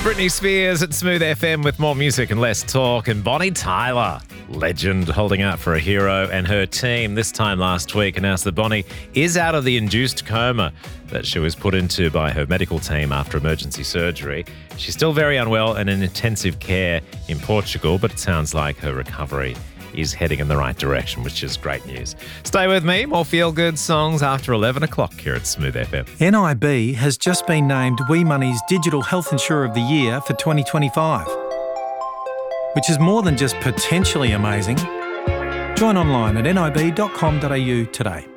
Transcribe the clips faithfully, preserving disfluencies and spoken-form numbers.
Britney Spears at Smooth F M with more music and less talk. And Bonnie Tyler, legend, holding out for a hero, and her team this time last week announced that Bonnie is out of the induced coma that she was put into by her medical team after emergency surgery. She's still very unwell and in intensive care in Portugal, but it sounds like her recovery is heading in the right direction, which is great news. Stay with me. More feel-good songs after eleven o'clock here at Smooth F M. N I B has just been named Wee Money's Digital Health Insurer of the Year for twenty twenty-five, which is more than just potentially amazing. Join online at nib dot com dot a u today.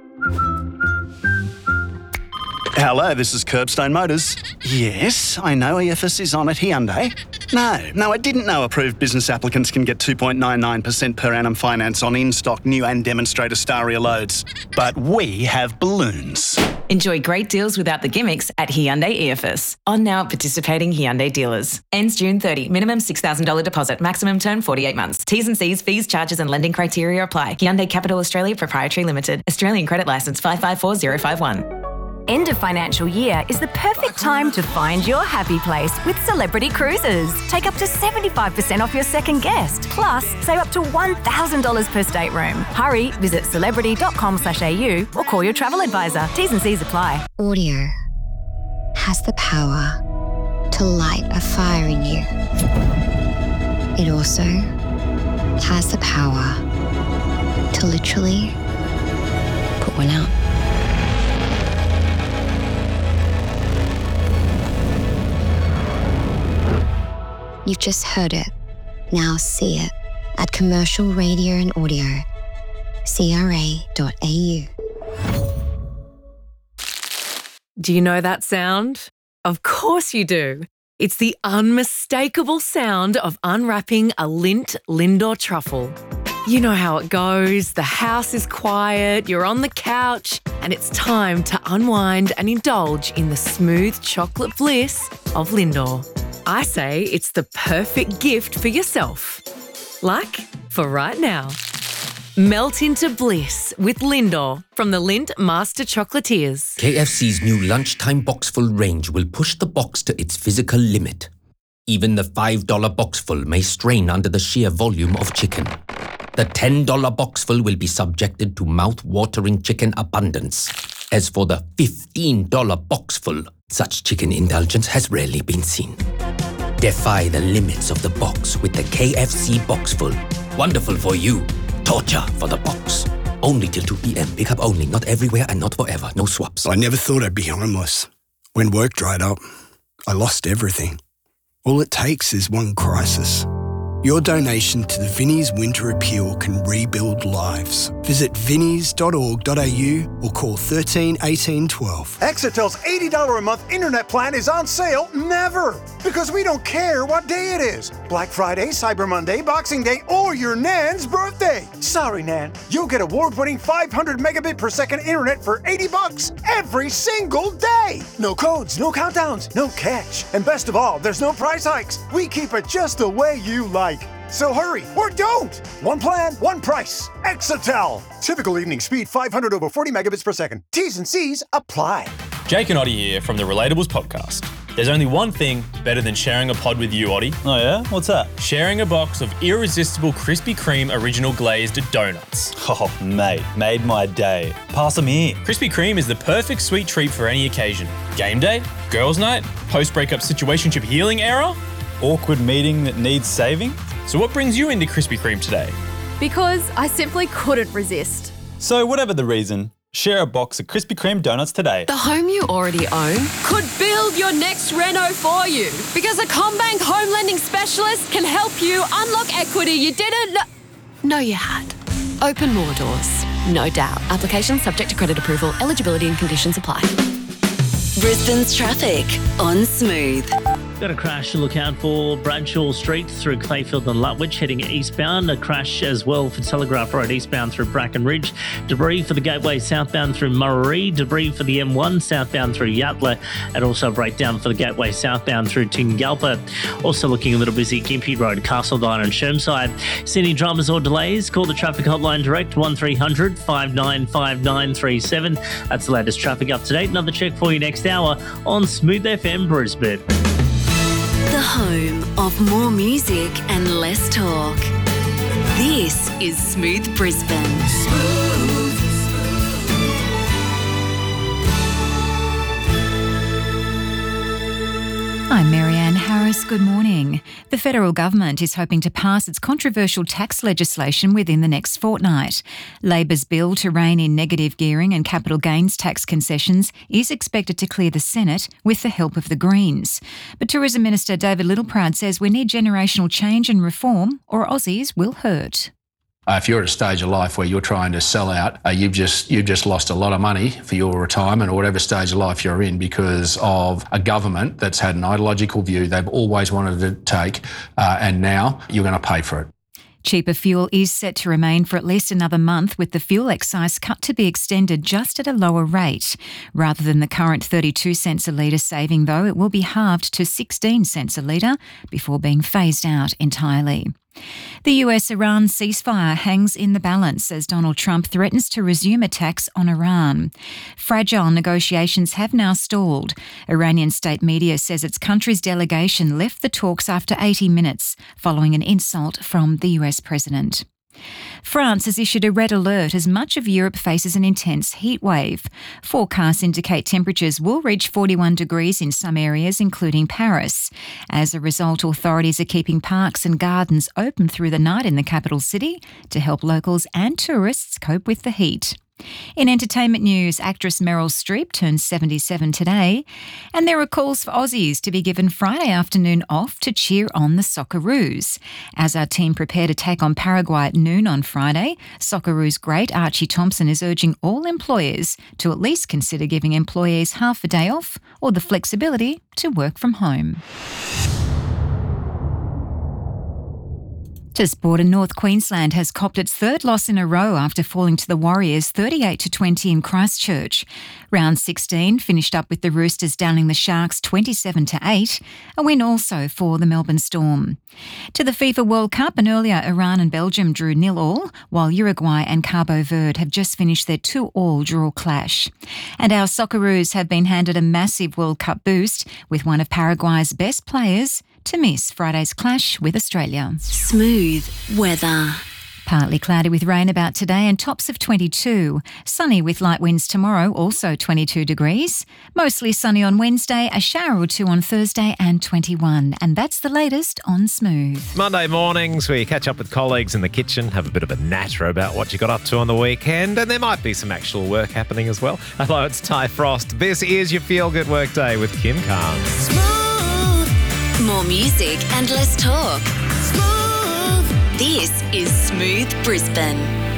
Hello, this is Curbstone Motors. Yes, I know E F S is on at Hyundai. No, no, I didn't know approved business applicants can get two point nine nine percent per annum finance on in-stock new and demonstrator Staria loads. But we have balloons. Enjoy great deals without the gimmicks at Hyundai E F S. On now at participating Hyundai dealers. Ends June thirtieth. Minimum six thousand dollars deposit. Maximum term forty-eight months. T's and C's, fees, charges and lending criteria apply. Hyundai Capital Australia Proprietary Limited. Australian Credit Licence five five four zero five one. End of financial year is the perfect time to find your happy place with Celebrity Cruises. Take up to seventy-five percent off your second guest. Plus, save up to one thousand dollars per stateroom. Hurry, visit celebrity dot com slash a u or call your travel advisor. T's and C's apply. Audio has the power to light a fire in you. It also has the power to literally put one out. You've just heard it. Now see it at Commercial Radio and Audio. C R A dot A U. Do you know that sound? Of course you do. It's the unmistakable sound of unwrapping a Lindt Lindor truffle. You know how it goes. The house is quiet, you're on the couch, and it's time to unwind and indulge in the smooth chocolate bliss of Lindor. I say it's the perfect gift for yourself. Like for right now. Melt into bliss with Lindor from the Lindt Master Chocolatiers. K F C's new lunchtime boxful range will push the box to its physical limit. Even the five dollar boxful may strain under the sheer volume of chicken. The ten dollar boxful will be subjected to mouth-watering chicken abundance. As for the fifteen dollar boxful, such chicken indulgence has rarely been seen. Defy the limits of the box with the K F C Boxful. Wonderful for you. Torture for the box. Only till two p.m. Pick up only. Not everywhere and not forever. No swaps. I never thought I'd be homeless. When work dried up, I lost everything. All it takes is one crisis. Your donation to the Vinnie's Winter Appeal can rebuild lives. Visit vinnies dot org dot a u or call one three one eight one two. Exitel's eighty dollars a month internet plan is on sale never, because we don't care what day it is. Black Friday, Cyber Monday, Boxing Day, or your Nan's birthday. Sorry, Nan. You'll get award-winning five hundred megabit per second internet for eighty bucks every single day. No codes, no countdowns, no catch. And best of all, there's no price hikes. We keep it just the way you like. So hurry, or don't! One plan, one price. Exitel. Typical evening speed five hundred over forty megabits per second. T's and C's apply. Jake and Oddie here from the Relatables podcast. There's only one thing better than sharing a pod with you, Oddie. Oh yeah? What's that? Sharing a box of irresistible Krispy Kreme original glazed donuts. Oh, mate, made my day. Pass them here. Krispy Kreme is the perfect sweet treat for any occasion. Game day, girls' night, post-breakup situationship healing era, awkward meeting that needs saving. So what brings you into Krispy Kreme today? Because I simply couldn't resist. So whatever the reason, share a box of Krispy Kreme donuts today. The home you already own could build your next reno for you, because a CommBank home lending specialist can help you unlock equity you didn't know, know you had. Open more doors, no doubt. Application subject to credit approval. Eligibility and conditions apply. Brisbane's traffic on Smooth. Got a crash to look out for Bradshaw Street through Clayfield and Lutwich heading eastbound. A crash as well for Telegraph Road eastbound through Bracken Ridge. Debris for the Gateway southbound through Murray. Debris for the M one southbound through Yatala. And also a breakdown for the Gateway southbound through Tingalpa. Also looking a little busy Gympie Road, Castledine and Shermside. See any dramas or delays? Call the traffic hotline direct one three hundred five nine five nine three seven. That's the latest traffic up to date. Another check for you next hour on Smooth F M Brisbane. The home of more music and less talk. This is Smooth Brisbane. Smooth. I'm Marianne Harris. Good morning. The federal government is hoping to pass its controversial tax legislation within the next fortnight. Labor's bill to rein in negative gearing and capital gains tax concessions is expected to clear the Senate with the help of the Greens. But Tourism Minister David Littleproud says we need generational change and reform or Aussies will hurt. Uh, if you're at a stage of life where you're trying to sell out, uh, you've just you've just lost a lot of money for your retirement or whatever stage of life you're in because of a government that's had an ideological view they've always wanted to take, uh, and now you're going to pay for it. Cheaper fuel is set to remain for at least another month, with the fuel excise cut to be extended just at a lower rate. Rather than the current thirty-two cents a litre saving, though, it will be halved to sixteen cents a litre before being phased out entirely. The U S-Iran ceasefire hangs in the balance as Donald Trump threatens to resume attacks on Iran. Fragile negotiations have now stalled. Iranian state media says its country's delegation left the talks after eighty minutes, following an insult from the U S president. France has issued a red alert as much of Europe faces an intense heat wave. Forecasts indicate temperatures will reach forty-one degrees in some areas, including Paris. As a result, authorities are keeping parks and gardens open through the night in the capital city to help locals and tourists cope with the heat. In entertainment news, actress Meryl Streep turns seventy-seven today, and there are calls for Aussies to be given Friday afternoon off to cheer on the Socceroos. As our team prepare to take on Paraguay at noon on Friday, Socceroos great Archie Thompson is urging all employers to at least consider giving employees half a day off or the flexibility to work from home. To sport, and North Queensland has copped its third loss in a row after falling to the Warriors thirty-eight to twenty in Christchurch. Round sixteen finished up with the Roosters downing the Sharks twenty-seven to eight, a win also for the Melbourne Storm. To the FIFA World Cup, and earlier Iran and Belgium drew nil all, while Uruguay and Cabo Verde have just finished their two all draw clash. And our Socceroos have been handed a massive World Cup boost, with one of Paraguay's best players to miss Friday's clash with Australia. Smooth weather. Partly cloudy with rain about today and tops of twenty-two. Sunny with light winds tomorrow, also twenty-two degrees. Mostly sunny on Wednesday, a shower or two on Thursday and twenty-one. And that's the latest on Smooth. Monday mornings, we catch up with colleagues in the kitchen, have a bit of a natter about what you got up to on the weekend, and there might be some actual work happening as well. Hello, it's Ty Frost. This is your Feel Good Workday with Kim Carnes. Smooth. More music and less talk. Smooth. This is Smooth Brisbane.